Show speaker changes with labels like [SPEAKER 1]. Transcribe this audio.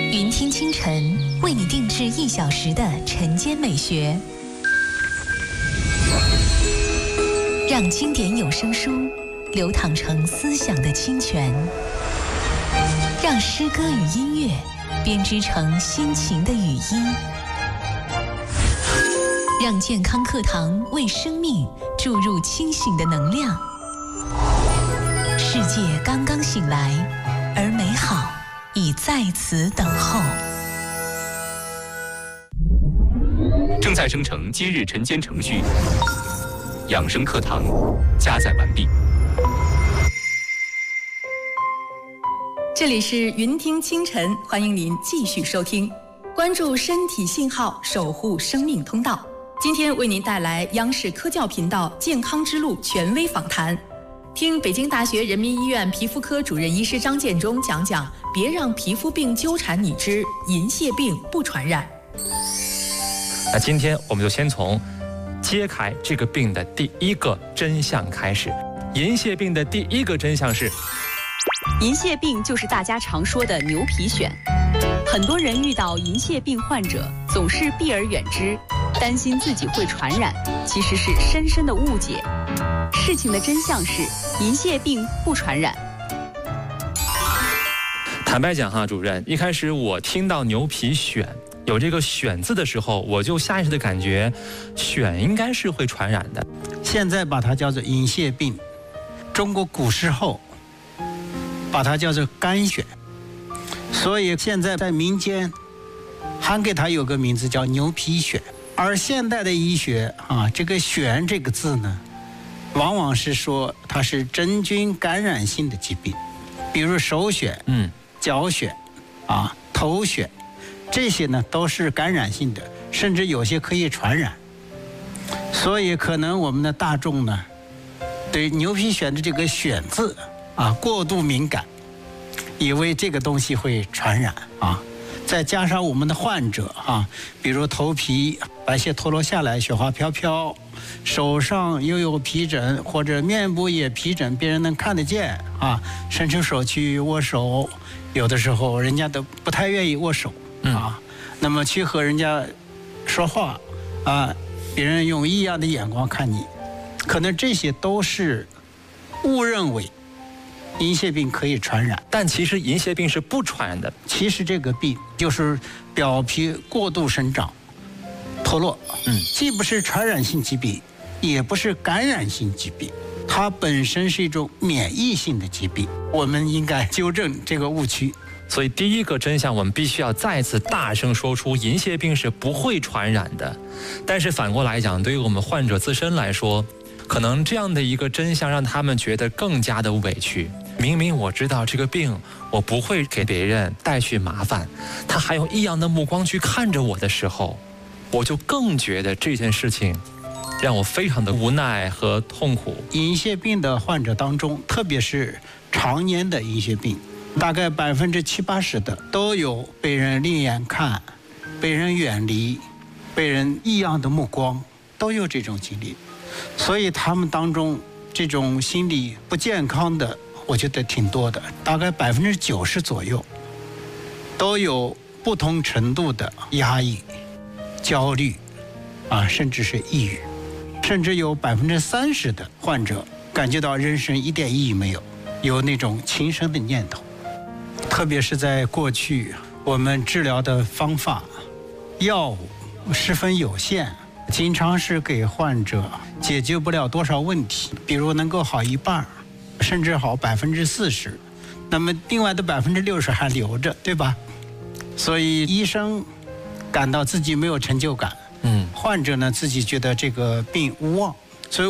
[SPEAKER 1] 云听清晨为你定制1小时的晨间美学，让经典有声书流淌成思想的清泉，让诗歌与音乐编织成心情的语音，让健康课堂为生命注入清醒的能量。世界刚刚醒来，而美好已在此等候。
[SPEAKER 2] 正在生成今日晨间程序，养生课堂加载完毕。
[SPEAKER 3] 这里是云听清晨，欢迎您继续收听，关注身体信号，守护生命通道。今天为您带来央视科教频道健康之路权威访谈，听北京大学人民医院皮肤科主任医师张建中讲讲别让皮肤病纠缠你之银屑病不传染。
[SPEAKER 4] 那今天我们就先从揭开这个病的第一个真相开始。银屑病的第一个真相是，
[SPEAKER 5] 银屑病就是大家常说的牛皮癣。很多人遇到银屑病患者总是避而远之，担心自己会传染，其实是深深的误解。事情的真相是，银屑病不传染。
[SPEAKER 4] 坦白讲哈，主任，一开始我听到牛皮癣有这个癣字的时候，我就下意识的感觉癣应该是会传染的。
[SPEAKER 6] 现在把它叫做银屑病，中国古时候把它叫做肝癣，所以现在在民间还给它有个名字叫牛皮癣。而现代的医学这个癣这个字呢，往往是说它是真菌感染性的疾病，比如手癣、脚癣头癣，这些呢都是感染性的，甚至有些可以传染。所以可能我们的大众呢对牛皮癣的这个癣字过度敏感，以为这个东西会传染再加上我们的患者比如头皮白屑脱落下来，雪花飘飘，手上又有皮疹，或者面部也皮疹，别人能看得见伸出手去握手，有的时候人家都不太愿意握手那么去和人家说话别人用异样的眼光看你，可能这些都是误认为银屑病可以传染，
[SPEAKER 4] 但其实银屑病是不传染的。
[SPEAKER 6] 其实这个病就是表皮过度生长脱落既不是传染性疾病，也不是感染性疾病，它本身是一种免疫性的疾病，我们应该纠正这个误区。
[SPEAKER 4] 所以第一个真相，我们必须要再次大声说出，银屑病是不会传染的。但是反过来讲，对于我们患者自身来说，可能这样的一个真相让他们觉得更加的委屈。明明我知道这个病我不会给别人带去麻烦，他还用异样的目光去看着我的时候，我就更觉得这件事情让我非常的无奈和痛苦。
[SPEAKER 6] 银屑病的患者当中，特别是常年的银屑病，大概70%-80%的都有被人另眼看、被人远离、被人异样的目光，都有这种经历。所以他们当中这种心理不健康的，我觉得挺多的，大概90%左右都有不同程度的压抑、焦虑甚至是抑郁，甚至有30%的患者感觉到人生一点意义没有，有那种轻生的念头。特别是在过去，我们治疗的方法、药物十分有限，经常是给患者解决不了多少问题，比如能够好一半，甚至好40%，那么另外的60%还留着，对吧？所以医生感到自己没有成就感，患者呢自己觉得这个病无望，